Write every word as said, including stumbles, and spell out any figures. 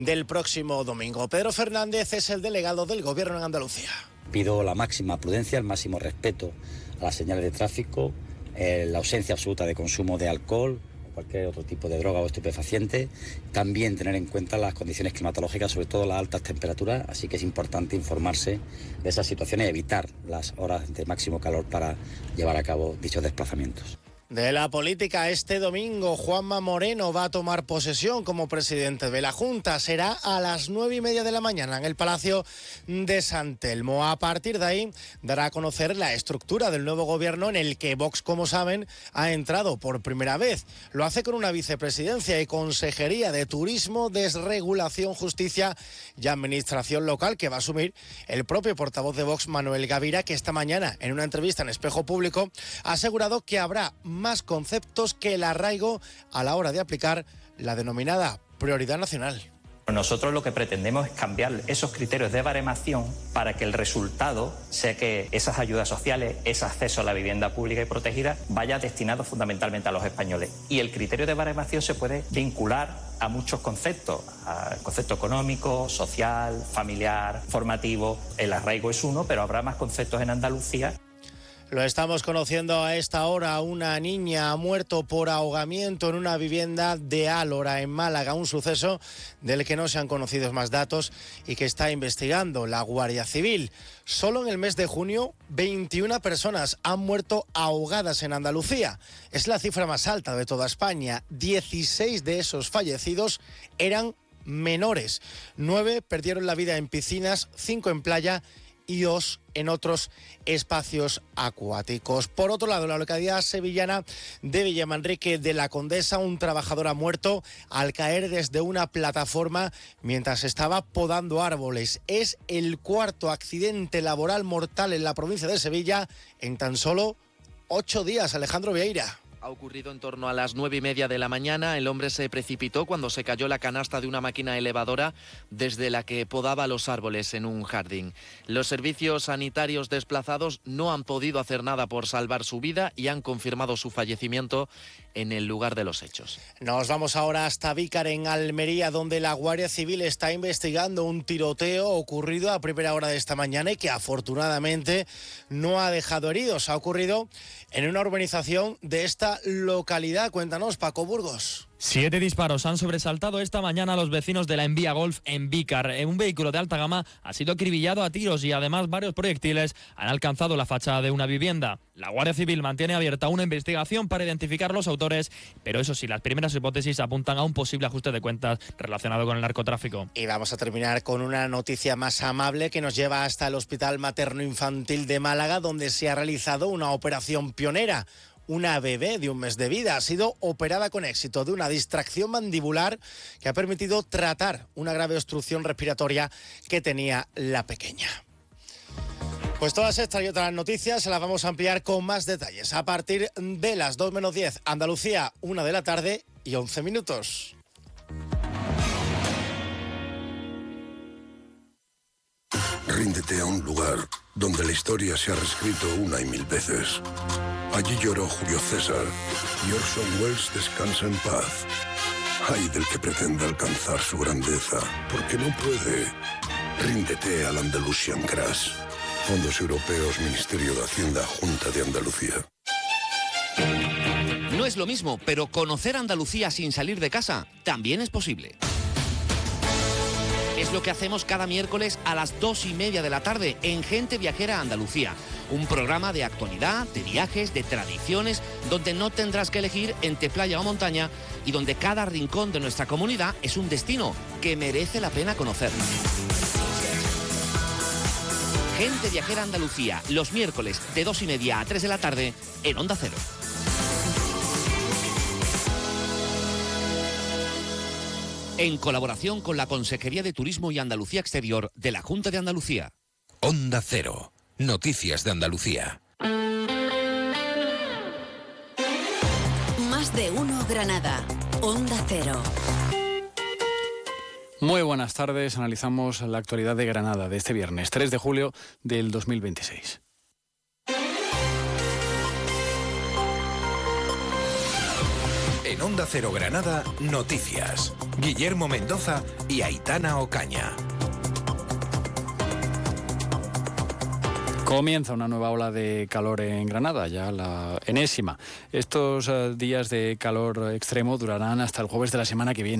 del próximo domingo. Pedro Fernández es el delegado del Gobierno en Andalucía. Pido la máxima prudencia, el máximo respeto a las señales de tráfico, eh, la ausencia absoluta de consumo de alcohol o cualquier otro tipo de droga o estupefaciente. También tener en cuenta las condiciones climatológicas, sobre todo las altas temperaturas, así que es importante informarse de esas situaciones y evitar las horas de máximo calor para llevar a cabo dichos desplazamientos. De la política, este domingo Juanma Moreno va a tomar posesión como presidente de la Junta. Será a las nueve y media de la mañana en el Palacio de San Telmo. A partir de ahí dará a conocer la estructura del nuevo gobierno en el que Vox, como saben, ha entrado por primera vez. Lo hace con una vicepresidencia y consejería de Turismo, Desregulación, Justicia y Administración Local que va a asumir el propio portavoz de Vox, Manuel Gavira, que esta mañana en una entrevista en Espejo Público ha asegurado que habrá más conceptos que el arraigo a la hora de aplicar la denominada prioridad nacional. Nosotros lo que pretendemos es cambiar esos criterios de baremación para que el resultado sea que esas ayudas sociales, ese acceso a la vivienda pública y protegida, vaya destinado fundamentalmente a los españoles. Y el criterio de baremación se puede vincular a muchos conceptos, al concepto económico, social, familiar, formativo. El arraigo es uno, pero habrá más conceptos en Andalucía. Lo estamos conociendo a esta hora. Una niña ha muerto por ahogamiento en una vivienda de Álora, en Málaga. Un suceso del que no se han conocido más datos y que está investigando la Guardia Civil. Solo en el mes de junio, veintiuna personas han muerto ahogadas en Andalucía. Es la cifra más alta de toda España. dieciséis de esos fallecidos eran menores. Nueve perdieron la vida en piscinas, cinco en playa y dos en otros espacios acuáticos. Por otro lado, en la localidad sevillana de Villamanrique de la Condesa, un trabajador ha muerto al caer desde una plataforma mientras estaba podando árboles. Es el cuarto accidente laboral mortal en la provincia de Sevilla en tan solo ocho días. Alejandro Vieira. Ha ocurrido en torno a las nueve y media de la mañana. El hombre se precipitó cuando se cayó la canasta de una máquina elevadora desde la que podaba los árboles en un jardín. Los servicios sanitarios desplazados no han podido hacer nada por salvar su vida y han confirmado su fallecimiento en el lugar de los hechos. Nos vamos ahora hasta Vícar, en Almería, donde la Guardia Civil está investigando un tiroteo ocurrido a primera hora de esta mañana y que afortunadamente no ha dejado heridos. Ha ocurrido en una urbanización de esta localidad. Cuéntanos, Paco Burgos. Siete disparos han sobresaltado esta mañana a los vecinos de la Envía Golf en Vícar. Un vehículo de alta gama ha sido acribillado a tiros y además varios proyectiles han alcanzado la fachada de una vivienda. La Guardia Civil mantiene abierta una investigación para identificar los autores, pero eso sí, las primeras hipótesis apuntan a un posible ajuste de cuentas relacionado con el narcotráfico. Y vamos a terminar con una noticia más amable que nos lleva hasta el Hospital Materno Infantil de Málaga, donde se ha realizado una operación pionera. Una bebé de un mes de vida ha sido operada con éxito de una distracción mandibular que ha permitido tratar una grave obstrucción respiratoria que tenía la pequeña. Pues todas estas y otras noticias se las vamos a ampliar con más detalles a partir de las dos menos diez. Andalucía, una de la tarde y once minutos. Ríndete a un lugar donde la historia se ha reescrito una y mil veces. Allí lloró Julio César y Orson Welles descansa en paz. Ay del que pretenda alcanzar su grandeza, porque no puede. Ríndete al Andalusian Crash. Fondos Europeos, Ministerio de Hacienda, Junta de Andalucía. No es lo mismo, pero conocer Andalucía sin salir de casa también es posible. Es lo que hacemos cada miércoles a las dos y media de la tarde en Gente Viajera Andalucía. Un programa de actualidad, de viajes, de tradiciones, donde no tendrás que elegir entre playa o montaña y donde cada rincón de nuestra comunidad es un destino que merece la pena conocer. Gente Viajera Andalucía, los miércoles de dos y media a tres de la tarde en Onda Cero. En colaboración con la Consejería de Turismo y Andalucía Exterior de la Junta de Andalucía. Onda Cero. Noticias de Andalucía. Más de uno Granada. Onda Cero. Muy buenas tardes. Analizamos la actualidad de Granada de este viernes, tres de julio del dos mil veintiséis. En Onda Cero Granada, noticias. Guillermo Mendoza y Aitana Ocaña. Comienza una nueva ola de calor en Granada, ya la enésima. Estos uh, días de calor extremo durarán hasta el jueves de la semana que viene.